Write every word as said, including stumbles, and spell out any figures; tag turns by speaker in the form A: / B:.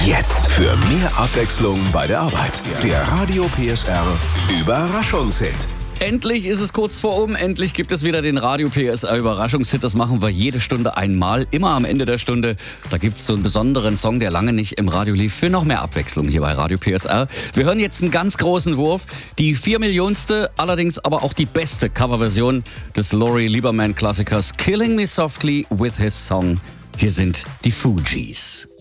A: Jetzt für mehr Abwechslung bei der Arbeit. Der Radio P S R Überraschungshit.
B: Endlich ist es kurz vor um, endlich gibt es wieder den Radio P S R Überraschungshit. Das machen wir jede Stunde einmal, immer am Ende der Stunde. Da gibt es so einen besonderen Song, der lange nicht im Radio lief, für noch mehr Abwechslung hier bei Radio P S R. Wir hören jetzt einen ganz großen Wurf, die vier Millionste, allerdings aber auch die beste Coverversion des Laurie Lieberman Klassikers Killing Me Softly with His Song. Hier sind die Fugees.